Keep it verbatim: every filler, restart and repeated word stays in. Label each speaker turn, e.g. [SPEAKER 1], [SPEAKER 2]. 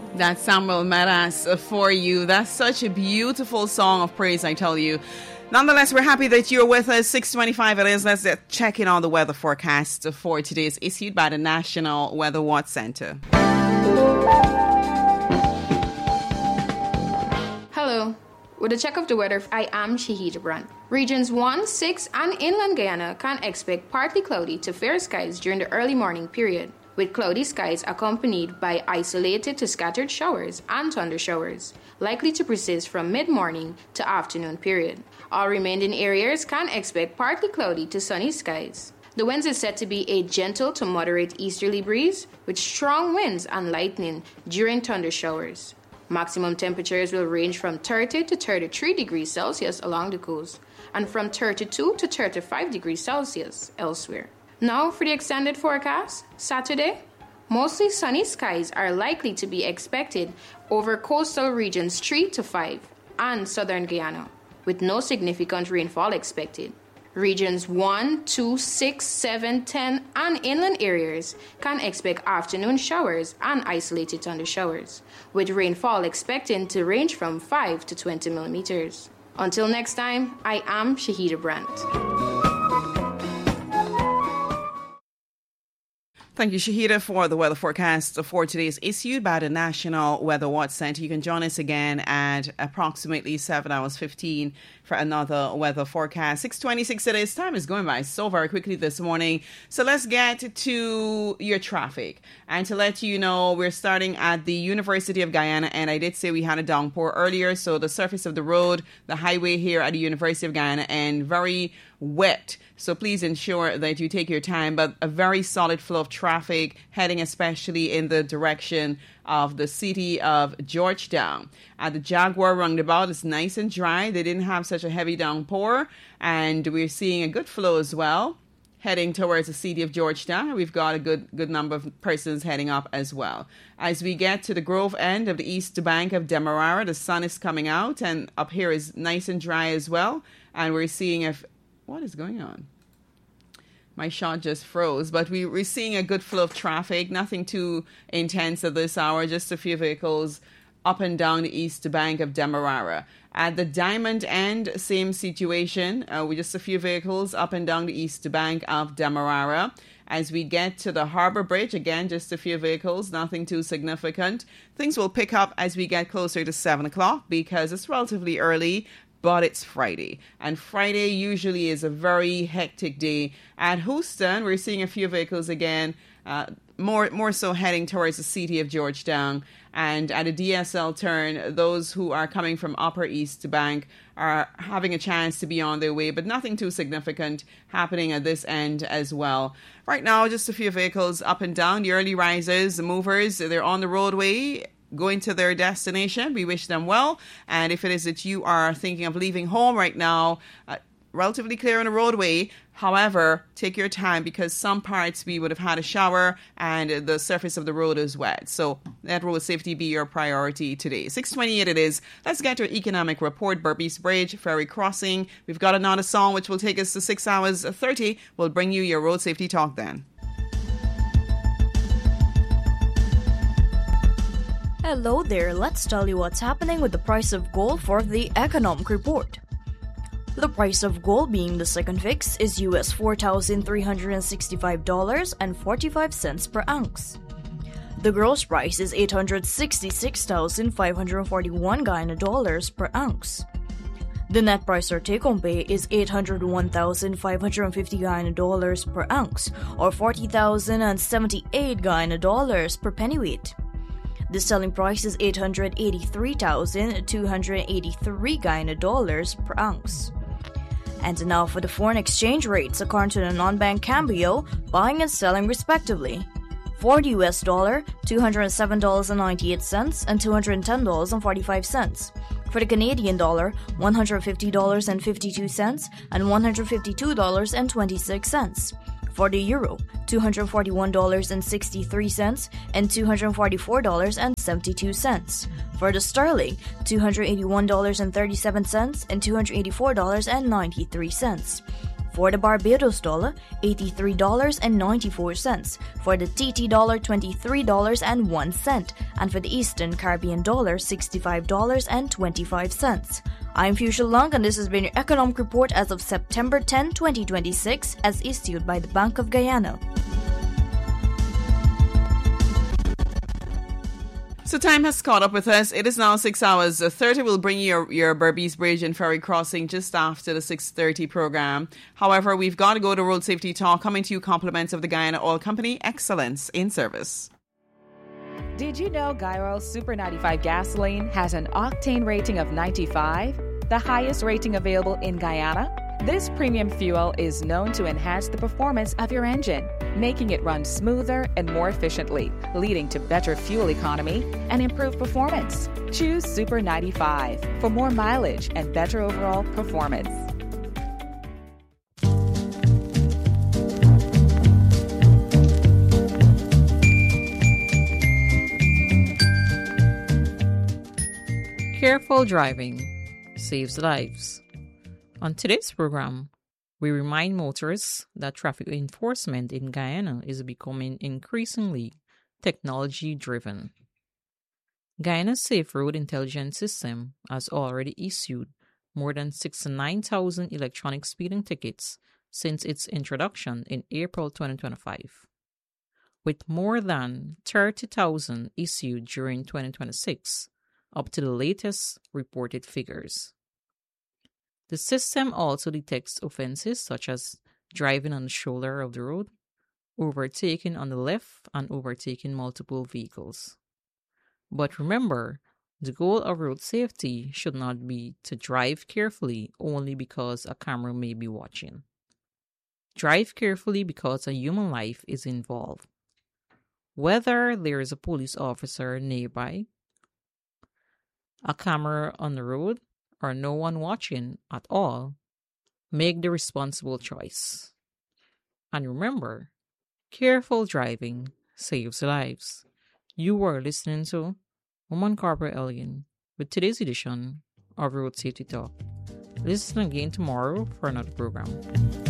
[SPEAKER 1] That's Samuel Meras for you. That's such a beautiful song of praise, I tell you. Nonetheless, we're happy that you're with us. six twenty-five it is. Let's check in on the weather forecast for today. It's issued by the National Weather Watch Center.
[SPEAKER 2] Hello. With a check of the weather, I am Shahida Brandt. Regions one, six, and inland Guyana can expect partly cloudy to fair skies during the early morning period, with cloudy skies accompanied by isolated to scattered showers and thunder showers, likely to persist from mid-morning to afternoon period. All remaining areas can expect partly cloudy to sunny skies. The winds is set to be a gentle to moderate easterly breeze with strong winds and lightning during thunder showers. Maximum temperatures will range from thirty to thirty-three degrees Celsius along the coast and from thirty-two to thirty-five degrees Celsius elsewhere. Now for the extended forecast. Saturday, mostly sunny skies are likely to be expected over coastal regions three to five and southern Guyana, with no significant rainfall expected. Regions one, two, six, seven, ten, and inland areas can expect afternoon showers and isolated thunder showers, with rainfall expected to range from five to twenty millimeters. Until next time, I am Shahida Brandt.
[SPEAKER 1] Thank you, Shahida, for the weather forecast for today is issued by the National Weather Watch Center. You can join us again at approximately seven hours fifteen for another weather forecast. six twenty-six it is. Time is going by so very quickly this morning. So let's get to your traffic. And to let you know, we're starting at the University of Guyana. And I did say we had a downpour earlier. So the surface of the road, the highway here at the University of Guyana, and very wet. So please ensure that you take your time, but a very solid flow of traffic heading especially in the direction of the city of Georgetown. At the Jaguar roundabout, it's nice and dry. They didn't have such a heavy downpour, and we're seeing a good flow as well heading towards the city of Georgetown. We've got a good good number of persons heading up as well. As we get to the Grove end of the east bank of Demerara, the sun is coming out, and up here is nice and dry as well. And we're seeing if what is going on? My shot just froze, but we, we're seeing a good flow of traffic, nothing too intense at this hour, just a few vehicles up and down the east bank of Demerara. At the Diamond end, same situation, uh, with just a few vehicles up and down the east bank of Demerara. As we get to the Harbour Bridge, again, just a few vehicles, nothing too significant. Things will pick up as we get closer to seven o'clock because it's relatively early, but it's Friday. And Friday usually is a very hectic day. At Houston, we're seeing a few vehicles again, uh, more more so heading towards the city of Georgetown. And at a D S L turn, those who are coming from Upper East Bank are having a chance to be on their way, but nothing too significant happening at this end as well. Right now, just a few vehicles up and down. The early risers, the movers, they're on the roadway, going to their destination. We wish them well. And if it is that you are thinking of leaving home right now, uh, relatively clear on the roadway. However, take your time because some parts we would have had a shower and the surface of the road is wet. So let road safety be your priority today. six twenty-eight it is. Let's get to our economic report. Berbice Bridge, Ferry Crossing. We've got another song which will take us to six hours thirty. We'll bring you your road safety talk then.
[SPEAKER 3] Hello there, let's tell you what's happening with the price of gold for the economic report. The price of gold being the second fix is U S four thousand three hundred sixty-five dollars and forty-five cents per ounce. The gross price is eight hundred sixty-six thousand five hundred forty-one Guyana dollars per ounce. The net price or take-home pay is eight hundred one thousand five hundred fifty Guyana dollars per ounce, or forty thousand seventy-eight Guyana dollars per pennyweight. The selling price is eight hundred eighty-three thousand two hundred eighty-three Guyana dollars per ounce. And now for the foreign exchange rates according to the non-bank Cambio, buying and selling respectively. For the U S dollar, two hundred seven dollars and ninety-eight cents and two hundred ten dollars and forty-five cents. For the Canadian dollar, one hundred fifty dollars and fifty-two cents and one hundred fifty-two dollars and twenty-six cents. For the euro, two hundred forty-one dollars and sixty-three cents and two hundred forty-four dollars and seventy-two cents. For the sterling, two hundred eighty-one dollars and thirty-seven cents and two hundred eighty-four dollars and ninety-three cents. For the Barbados dollar, eighty-three dollars and ninety-four cents. For the T T dollar, twenty-three dollars and one cent. And for the Eastern Caribbean dollar, sixty-five dollars and twenty-five cents. I'm Fuchsia Long, and this has been your Economic Report as of September tenth, twenty twenty-six, as issued by the Bank of Guyana.
[SPEAKER 1] So time has caught up with us. It is now six hours thirty. We'll bring you your, your Berbice Bridge and Ferry Crossing just after the six thirty program. However, we've got to go to Road Safety Talk, coming to you compliments of the Guyana Oil Company. Excellence in service.
[SPEAKER 4] Did you know Guy Super ninety-five gasoline has an octane rating of ninety-five, the highest rating available in Guyana? This premium fuel is known to enhance the performance of your engine, making it run smoother and more efficiently, leading to better fuel economy and improved performance. Choose Super ninety-five for more mileage and better overall performance.
[SPEAKER 5] Careful driving saves lives. On today's program, we remind motorists that traffic enforcement in Guyana is becoming increasingly technology-driven. Guyana's Safe Road Intelligence System has already issued more than sixty-nine thousand electronic speeding tickets since its introduction in April twenty twenty-five, with more than thirty thousand issued during twenty twenty-six, up to the latest reported figures. The system also detects offenses such as driving on the shoulder of the road, overtaking on the left, and overtaking multiple vehicles. But remember, the goal of road safety should not be to drive carefully only because a camera may be watching. Drive carefully because a human life is involved. Whether there is a police officer nearby, a camera on the road, or no one watching at all, make the responsible choice. And remember, careful driving saves lives. You are listening to Woman Corporal Elgin with today's edition of Road Safety Talk. Listen again tomorrow for another program.